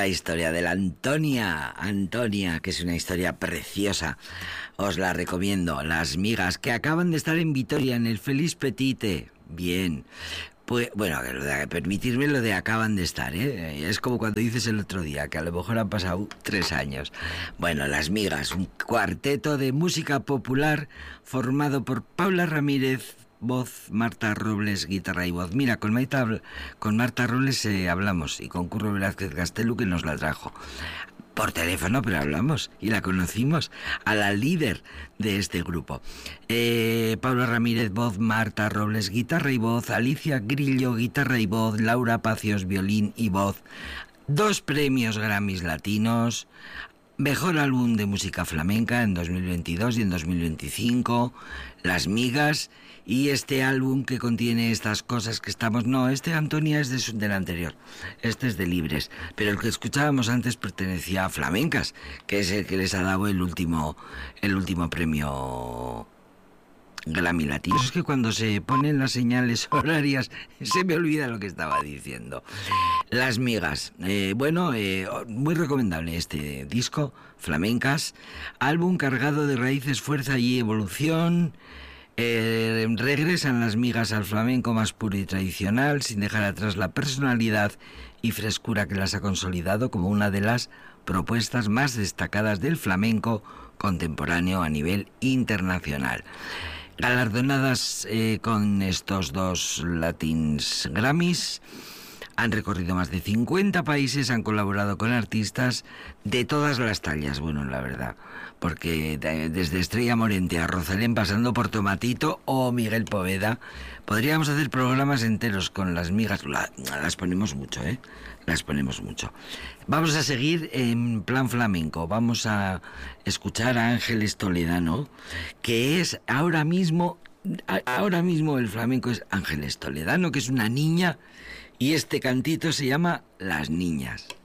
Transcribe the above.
La historia de la Antonia, que es una historia preciosa. Os la recomiendo. Las migas que acaban de estar en Vitoria, en el Feliz Petite. Bien. Pues, bueno, permitirme lo de acaban de estar, ¿eh? Es como cuando dices el otro día, que a lo mejor han pasado 3 años. Bueno, Las Migas, un cuarteto de música popular formado por Paula Ramírez, voz, Marta Robles, guitarra y voz. Mira, con Marta Robles hablamos, y con Curro Velázquez Gastelu, que nos la trajo por teléfono, pero hablamos y la conocimos, a la líder de este grupo. Paula Ramírez, voz, Marta Robles, guitarra y voz, Alicia Grillo, guitarra y voz, Laura Pacios, violín y voz. 2 premios Grammys latinos, mejor álbum de música flamenca en 2022 y en 2025, Las Migas, y este álbum que contiene estas cosas que estamos... No, Antonia es del anterior, este es de Libres, pero el que escuchábamos antes pertenecía a Flamencas, que es el que les ha dado el último premio Grammy Latino. Es que cuando se ponen las señales horarias se me olvida lo que estaba diciendo. Las Migas, muy recomendable este disco, Flamencas, álbum cargado de raíces, fuerza y evolución. Regresan Las Migas al flamenco más puro y tradicional, sin dejar atrás la personalidad y frescura que las ha consolidado como una de las propuestas más destacadas del flamenco contemporáneo a nivel internacional. Galardonadas con estos 2 Latins Grammys, han recorrido más de 50 países, han colaborado con artistas de todas las tallas, bueno, la verdad, porque desde Estrella Morente a Rosalén, pasando por Tomatito o Miguel Poveda, podríamos hacer programas enteros con Las Migas. Las ponemos mucho, las ponemos mucho. Vamos a seguir en plan flamenco, vamos a escuchar a Ángeles Toledano, que es ahora mismo el flamenco es Ángeles Toledano, que es una niña, y este cantito se llama Las Niñas.